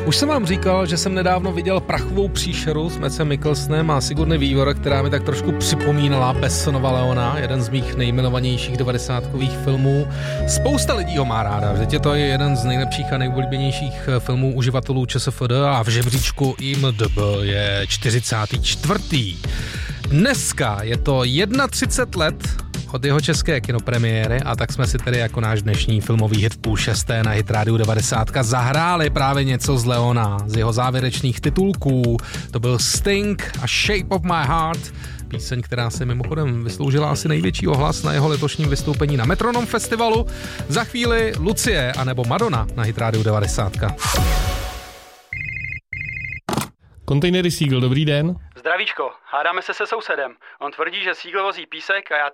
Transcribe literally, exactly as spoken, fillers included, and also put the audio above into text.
Už jsem vám říkal, že jsem nedávno viděl Prachovou příšeru s Madsem Mikkelsenem a Sigourney Weaver, která mi tak trošku připomínala Bessonova Leona, jeden z mých nejmenovanějších devadesátkových filmů. Spousta lidí ho má ráda, vždyť je to jeden z nejlepších a nejoblíbenějších filmů uživatelů ČSFD a v žebříčku I M D B je čtyřicátý čtvrtý Dneska je to třicet jedna let od jeho české kinopremiéry a tak jsme si tedy jako náš dnešní filmový hit v půl šesté na Hit Rádiu devadesát zahráli právě něco z Leona, z jeho závěrečných titulků. To byl Sting a Shape of My Heart, píseň, která se mimochodem vysloužila asi největší ohlas na jeho letošním vystoupení na Metronom festivalu. Za chvíli Lucie anebo Madonna na Hit Rádiu devadesát. Kontejnery Siegl, dobrý den. Zdravíčko, hádáme se se sousedem. On tvrdí, že Siegl vozí písek a já